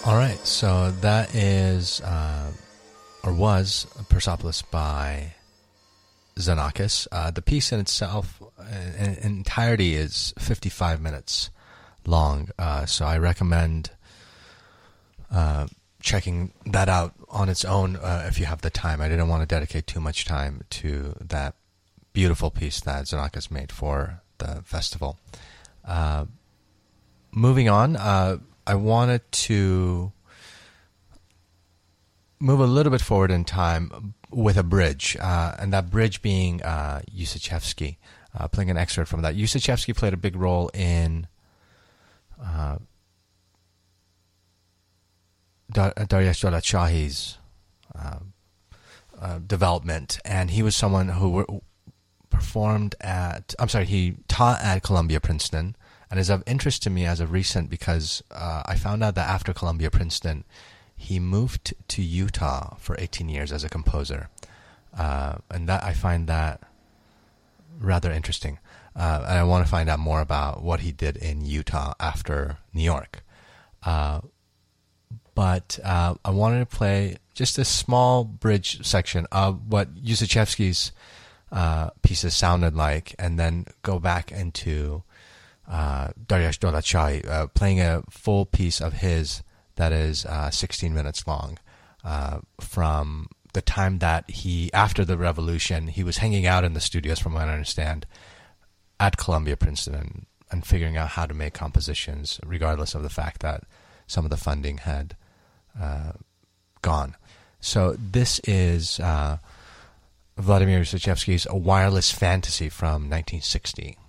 All right, so that is, or was, Persepolis by Xenakis. The piece in itself, in entirety, is 55 minutes long, so I recommend checking that out on its own if you have the time. I didn't want to dedicate too much time to that beautiful piece that Xenakis made for the festival. Moving on, I wanted to move a little bit forward in time with a bridge, and that bridge being Ussachevsky, playing an excerpt from that. Ussachevsky played a big role in Dariush Dolatshahi's development, and he was someone who he taught at Columbia Princeton, and is of interest to me as of recent because I found out that after Columbia Princeton, he moved to Utah for 18 years as a composer, and that I find that rather interesting, and I want to find out more about what he did in Utah after New York. But I wanted to play just a small bridge section of what Ussachevsky's pieces sounded like, and then go back into Dariush Dolatshahi, playing a full piece of his that is 16 minutes long, from the time that after the revolution, he was hanging out in the studios, from what I understand, at Columbia Princeton, and figuring out how to make compositions, regardless of the fact that some of the funding had gone. So this is Vladimir Ussachevsky's A Wireless Fantasy from 1960.